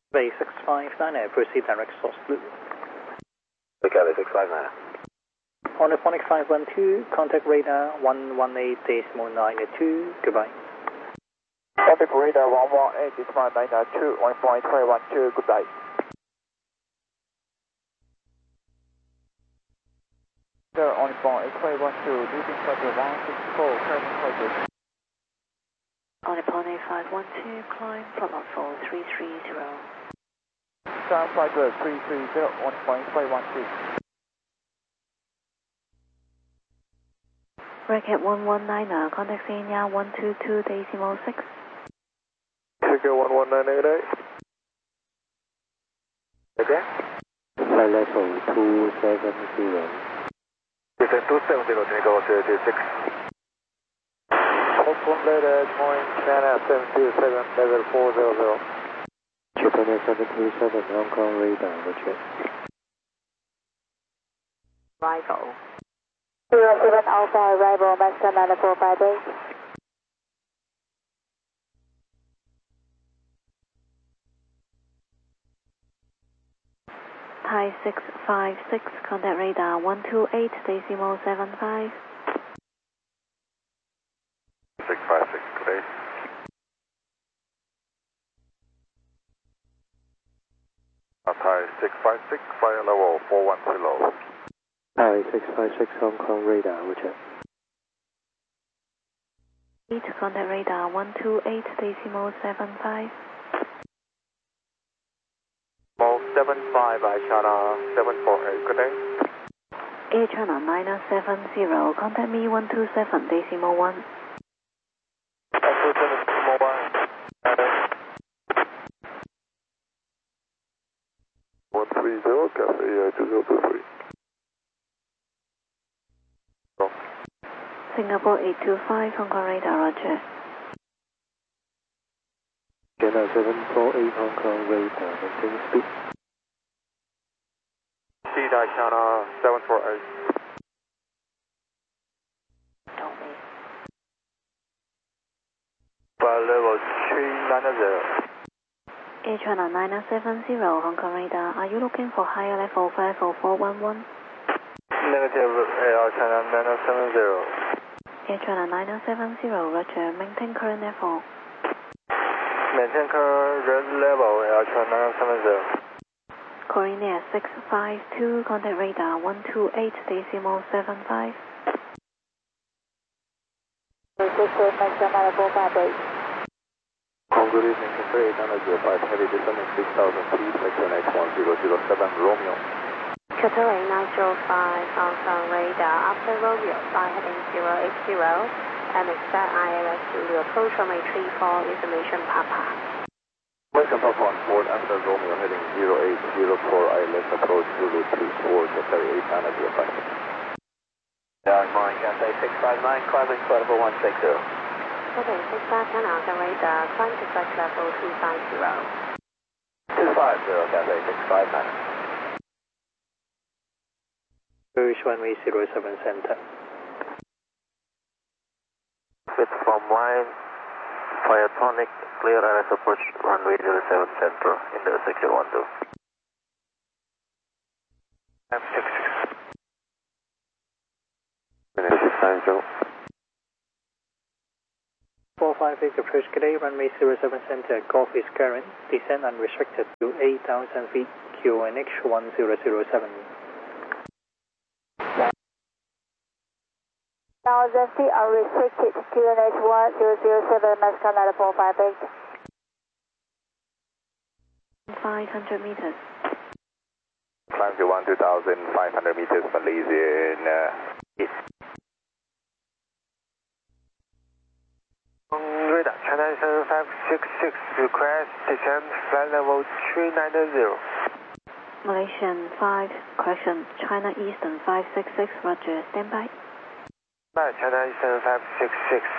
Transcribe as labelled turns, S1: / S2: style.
S1: Bay 659, proceed direct source blue.
S2: Galley 659.
S1: On the phonic 512, contact radar 118.992, goodbye.
S3: Contact radar 118.992, 1.512, goodbye. On phone 8512, leading flight 164, current flight.
S4: On the phonic 512, climb Papa 4330.
S3: Current flight 330, 1.512.
S4: Racket 119, contact Senior 122.6.
S2: Figure 11988. Okay.
S5: Flight level 270.
S2: Descent 270, Tango 026.
S3: Open later, morning China 727, level 400.
S5: Japan 727, Hong Kong radar, roger.
S4: Arrival.
S6: 07 Alpha arrival, Master 9458.
S4: Thai 656, contact radar 128.75.
S2: 656, good day. Thai 656, fire level 410.
S5: Thai 656, Hong Kong radar, roger.
S4: 8, contact radar 128.75.
S2: 75 by China 748, good day.
S4: Air China 970, contact me 127.1.
S2: 130, Cafe 2023.
S4: Singapore 825, Hong Kong radar, roger.
S5: China 748, Hong Kong radar, maintain speed.
S2: China 748. Flight level 390.
S4: Air China 970, Hong Kong radar. Are you looking for higher level 50411?
S2: Negative, Air China 970.
S4: Air China 970, roger. Maintain current level.
S2: Maintain current level, Air China 970.
S4: Korea 652, contact radar 128.75.
S6: Master 9458.
S2: Good evening, Cafe 805, heavy descending 6000 feet, section X1007, Romeo.
S7: Qatar 905, Hong Kong radar, after Romeo, fly heading 080, and expect ILS Zulu approach from a 34, information Papa.
S2: Welcome Papa on board after Romeo heading 0804, ILS approach Zulu 24, Qatar 8905. Good morning, Cafe 659, climbing flight level 160.
S7: Qatar 659, Hong Kong radar, climb to flight level 250.
S2: 250, Cafe 659.
S1: Approach runway 07 center.
S2: Fit from line, fire tonic, clear RS approach runway 07 center in the section 12. M66. 690.
S1: 458 approach today, runway 07 center, Golf is current, descent unrestricted to 8,000 feet, QNH 1007.
S6: 1,000 feet unrestricted, QNH 1007, Master 9458.
S4: 500 meters.
S2: Climb to 12,500 meters, Malaysian East. Radar, China 7566, request descent flight level 390.
S4: Malaysian 5, correction, China Eastern 566, roger, standby.
S2: China 7566,